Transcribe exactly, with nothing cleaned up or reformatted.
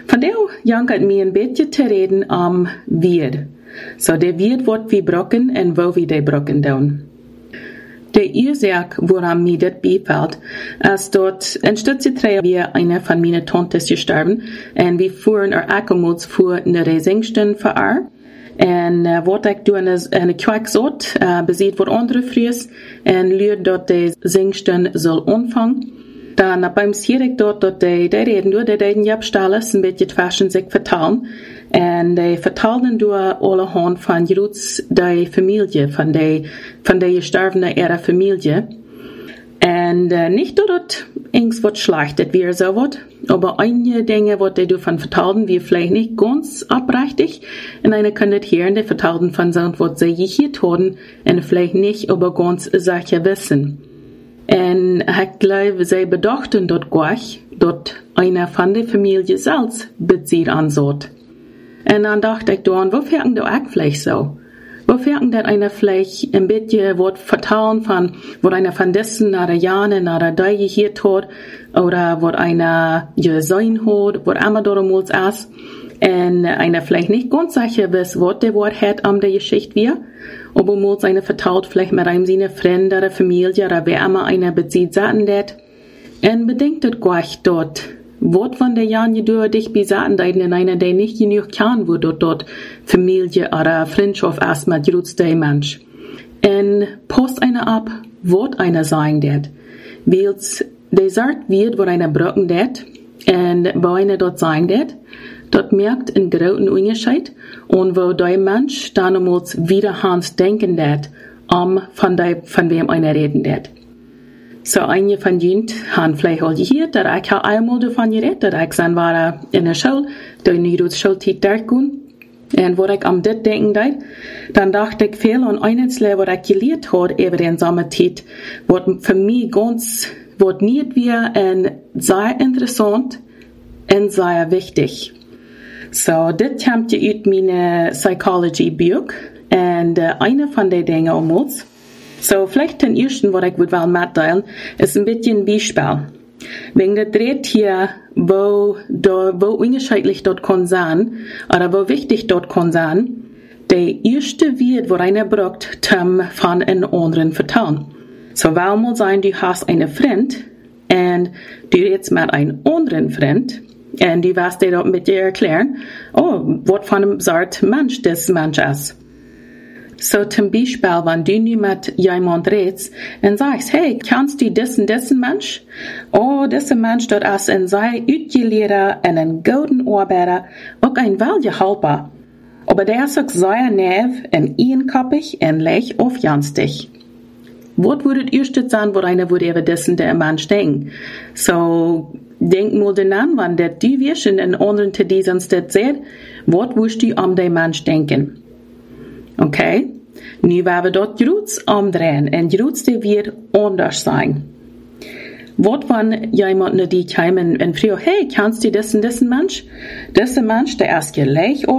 Van der jankert mir een beetje te reden om weer. So der weer wordt wie brokken en wo wie de brokken doen. De Ursache, woran mir das befällt, ist dort, anstatt zu drehen, wir eine von meinen Tantes gestorben, und wir fuhren er akkumulz für eine Resingsten für er. En uh, wat ik doe is een kwak zot, uh, bezit wat andere vries, en leer dat de zingsten zal ontvangen. Dan uh, beim zie ik dat dat de, de reden door, de reden jabstalles, een beetje twaschen zich vertalen. En de vertalen door alle hand van Jeruts de familie, van de, van de gestorvene ihrer familie. En uh, nicht dat het eens wat schlecht, dat weer zo wat, aber einige Dinge, wat die du von vertalen, wir vielleicht nicht ganz abrechtig, und eine kann das hören, die vertalen von so, was sie hier tun, und vielleicht nicht, aber ganz sicher wissen. Und ich glaube, sie bedachten dort gleich, dort einer von der Familie selbst bezieht an so. Und dann dachte ich dann, wo fährten du auch vielleicht so? Wo fährten dat einer vielleicht ein bisschen was vertalen von, wo einer von dessen nach der Jahre, nach der Dei hier tut, oder wo einer gesehen hat, wo einmal damals ist, und einer vielleicht nicht ganz sicher weiß, was der Wort hat um der Geschichte wir, aber muss einer vertraut vielleicht mit einem seiner Freunde oder Familie oder wer immer einer bezieht, sagen dat, und bedenkt das gleich dort. Wat van de jaren door dich bezaten dat in einer, der nicht genug kann, wo dort, dort Familie oder Freundschaft ist mit Jeruts der Mensch. En post einer ab, wat einer sagen dat. Weils der sagt wird, wo einer brocken dat, en wo einer dort sagen dat, dort merkt ein großen Unterschied, und wo der Mensch dann muss wieder Hans denken dat, um von, de, von wem einer reden dat. So einige von jent han vielleicht al gehört, dass ich auch einmal davon geredet, dass ich dann war in der Schule, da in der Schulzeit durchgehen. Und wo ich am das denken deit, dann dachte ich viel an eines, was ich gelehrt habe über den Sommerzeit, was für mich ganz, was nicht wir und sehr interessant und sehr wichtig. So, das kommt ja aus meiner Psychology-Buch, und uh, eine von den Dingen um uns. So, vielleicht den ersten, was ich wohl mitteilen, ist ein bisschen ein Beispiel. Wegen der dreht hier, wo, da, wo unterschiedlich dort kann sein, oder wo wichtig dort kann sein, der erste wird, wo einer braucht, zum von einem anderen vertrauen. So, weil mal sein, du hast einen Freund, und du redest mit einem anderen Freund, und du wirst dir dort mit dir erklären, oh, was von einem sagt Mensch des Mensch ist. So zum Beispiel, wenn du nicht mit jemand redest und sagst, hey, kannst du diesen, diesen Mensch? Oh, dieser Mensch dort ist ein sehr utgelehrer und ein guten Arbeiter, auch ein Weltgehalter. Aber der ist auch sehr nerv und einkoppig und leicht aufjanstig. Was würde das erste sein, wo einer würde über diesen der Mensch denken? So, denk mal den an, wenn der du wirst und einen anderen zu diesem Sted seht, was würdest du um den Mensch denken? Okay, nu werden wir dort Jeruts umdrehen, und Jeruts, der wird anders sein. Wat wenn jemand nach dir kommt und fragt, hey, kannst du diesen, diesen Mensch? Dieser Mensch, der ist gleich